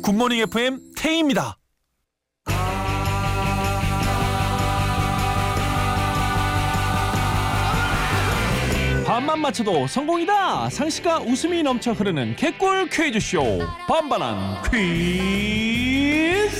굿모닝 FM 태희입니다. 반만 맞춰도 성공이다. 상식과 웃음이 넘쳐 흐르는 개꿀 퀴즈쇼 반반한 퀴즈.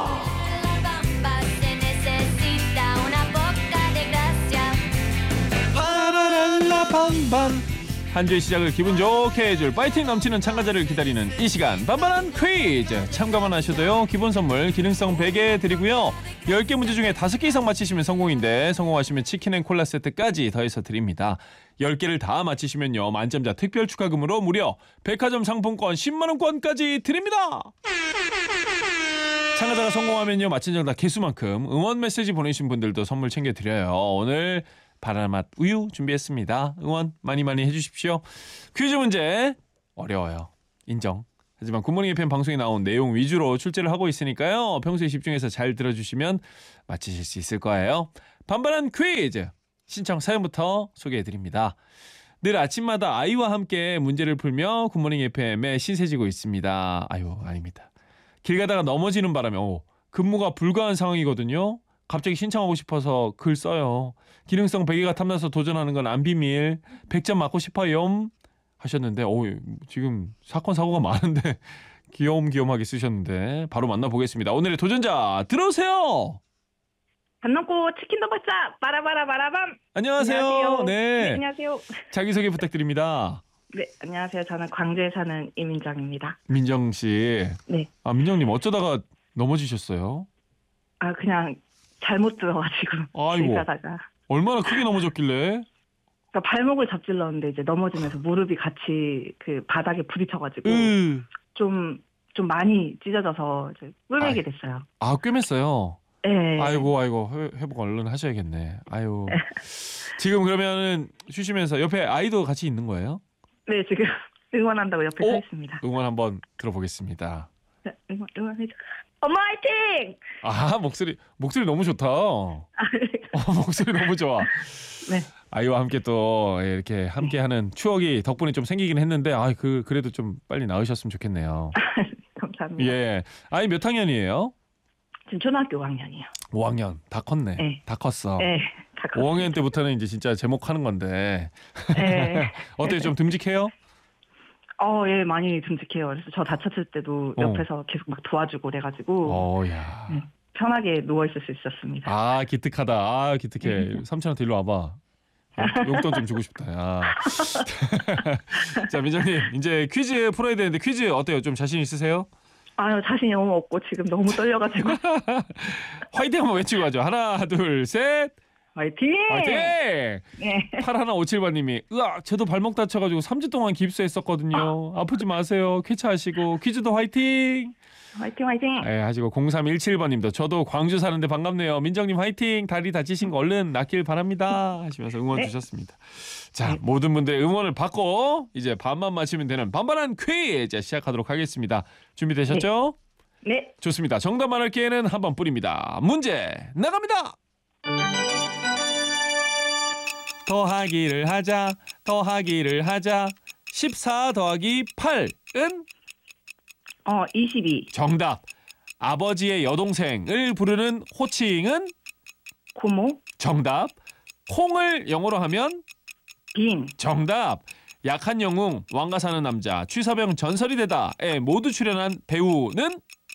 파라랄라 반반. 한 주의 시작을 기분 좋게 해줄 파이팅 넘치는 참가자를 기다리는 이 시간 반반한 퀴즈. 참가만 하셔도요 기본 선물 기능성 베개 드리고요 10개 문제 중에 5개 이상 맞히시면 성공인데 성공하시면 치킨 앤 콜라 세트까지 더해서 드립니다. 10개를 다 맞히시면요 만점자 특별 축하금으로 무려 백화점 상품권 10만원권까지 드립니다. 참가자가 성공하면요 맞힌 정답 개수만큼 응원 메시지 보내신 분들도 선물 챙겨드려요. 오늘 바나나맛 우유 준비했습니다. 응원 많이 해주십시오. 퀴즈 문제 어려워요. 인정. 하지만 굿모닝 FM 방송에 나온 내용 위주로 출제를 하고 있으니까요. 평소에 집중해서 잘 들어주시면 맞히실 수 있을 거예요. 반반한 퀴즈 신청 사연부터 소개해드립니다. 늘 아침마다 아이와 함께 문제를 풀며 굿모닝 FM에 신세지고 있습니다. 아유 아닙니다. 길 가다가 넘어지는 바람에 근무가 불가한 상황이거든요. 갑자기 신청하고 싶어서 글 써요. 기능성 베개가 탐나서 도전하는 건 안 비밀. 100점 맞고 싶어요. 하셨는데 지금 사건 사고가 많은데 귀염귀염하게 쓰셨는데 바로 만나보겠습니다. 오늘의 도전자 들어오세요. 밥 넘고 치킨도 먹자. 바라바라바라밤. 안녕하세요. 안녕하세요. 네. 안녕하세요. 자기소개 부탁드립니다. 네, 안녕하세요. 저는 광주에 사는 이민정입니다. 민정 씨. 네. 아 민정님 어쩌다가 넘어지셨어요? 아 그냥 잘못 들어가지고 아이고. 길 가다가 얼마나 크게 넘어졌길래? 그러니까 발목을 접질렀는데 이제 넘어지면서 무릎이 같이 그 바닥에 부딪혀가지고 좀 많이 찢어져서 이제 꿰매게 됐어요. 아 꿰맸어요. 네. 아이고 회복 얼른 하셔야겠네. 아유. 지금 그러면은 쉬시면서 옆에 아이도 같이 있는 거예요? 네, 지금 응원한다고 옆에 서 있습니다. 응원 한번 들어보겠습니다. 네, 응원해줘. 엄마 화이팅! 아 목소리 너무 좋다. 목소리 너무 좋아. 네. 아이와 함께 또 이렇게 함께하는 추억이 덕분에 좀 생기긴 했는데 그래도 좀 빨리 나으셨으면 좋겠네요. 감사합니다. 예. 아이 몇 학년이에요? 지금 초등학교 5학년이요. 5학년. 다 컸네. 네. 다 컸어. 네. 5학년 때부터는 이제 진짜 제목하는 건데. 네. 어때요? 좀 듬직해요? 예, 많이 듬직해요. 그래서 저 다쳤을 때도 옆에서 계속 막 도와주고 그래가지고 야. 편하게 누워있을 수 있었습니다. 아, 기특하다. 아, 기특해. 삼촌한테 일로 와봐. 용돈 좀 주고 싶다. 야. 자, 민정님, 이제 퀴즈 풀어야 되는데 퀴즈 어때요? 좀 자신 있으세요? 아유, 자신이 너무 없고 지금 너무 떨려가지고. 화이팅 한번 외치고 가죠. 하나, 둘, 셋. 화이팅! 화이팅! 네. 8157번님이 저도 발목 다쳐가지고 3주 동안 깁스했었거든요. 아프지 마세요. 쾌차하시고 퀴즈도 화이팅! 화이팅! 네, 하시고 0317번님도 저도 광주 사는데 반갑네요. 민정님 화이팅! 다리 다치신 거 얼른 낫길 바랍니다. 하시면서 응원 주셨습니다. 자, 모든 분들의 응원을 받고 이제 반만 맞히면 되는 반반한 퀴즈 시작하도록 하겠습니다. 준비되셨죠? 네. 좋습니다. 정답 말할 기회는 한 번뿐입니다. 문제 나갑니다. 더하기를 하자 14 더하기 8은 22. 정답. 아버지의 여동생을 부르는 호칭은 고모. 정답. 콩을 영어로 하면 빈. 정답. 약한 영웅 왕가 사는 남자 취사병 전설이 되다에 모두 출연한 배우는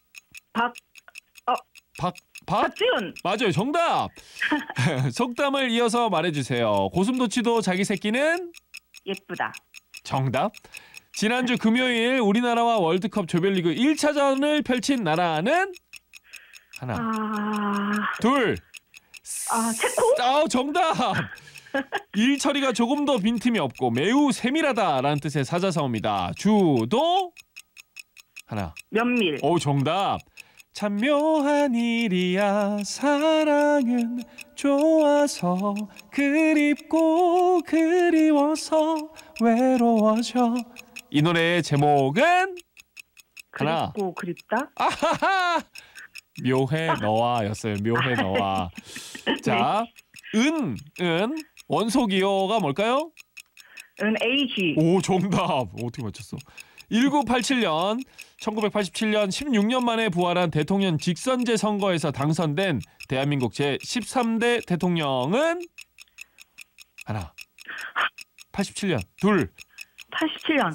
박지훈. 맞아요. 정답. 속담을 이어서 말해주세요. 고슴도치도 자기 새끼는 예쁘다. 정답. 지난주 금요일 우리나라와 월드컵 조별리그 1차전을 펼친 나라는 하나, 둘, 체코? 정답. 일 처리가 조금 더 빈틈이 없고 매우 세밀하다라는 뜻의 사자성어입니다. 주도 하나. 면밀. 정답. 참 묘한 일이야 사랑은 좋아서 그립고 그리워서 외로워져. 이 노래의 제목은 하나. 그립고 그립다. 아하하. 묘해 너와였어요. 묘해 너와. 자, 은 원소 기호가 뭘까요? 은 AG. 정답. 어떻게 맞췄어? 1987년 1987년 16년 만에 부활한 대통령 직선제 선거에서 당선된 대한민국 제13대 대통령은 하나 87년 둘 87년.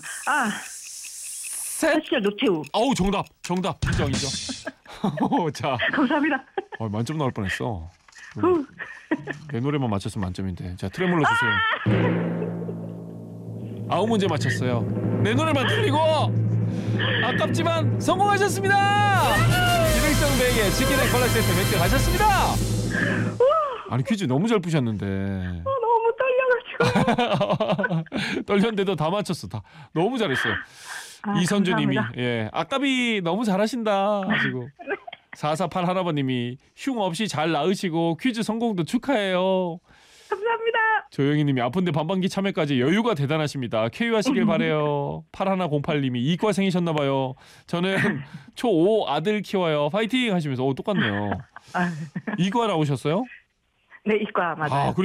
셋. 87년 노태우. 어우 정답 인정. 자, 감사합니다. 만점 나올 뻔했어. 후. 내 노래만 맞췄으면 만점인데. 자, 트레몰로 주세요. 9문제 맞췄어요. 내 노래만 틀리고 아깝지만 성공하셨습니다. 기능성 베개 치킨의 콜라 세트 획득하셨습니다. 아니 퀴즈 너무 잘 푸셨는데. 너무 떨려가지고. 떨렸는데도 다 맞췄어. 다 너무 잘했어요. 이선주님이 감사합니다. 아까비 너무 잘하신다 하시고 448 할아버님이 흉 없이 잘 나으시고 퀴즈 성공도 축하해요. 감사합니다. 조영희님이 아픈데 반반기 참여까지 여유가 대단하십니다. 쾌유하시길 바래요. 8108님이 이과생이셨나봐요. 저는 초5 아들 키워요. 파이팅 하시면서 똑같네요. 이과 나오셨어요? 네, 이과 맞아요.